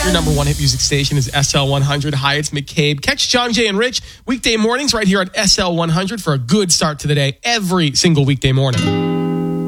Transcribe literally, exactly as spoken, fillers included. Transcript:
Your number one hit music station is S L one hundred. Hi, it's McCabe. Catch John, Jay, and Rich weekday mornings right here at S L one hundred for a good start to the day every single weekday morning.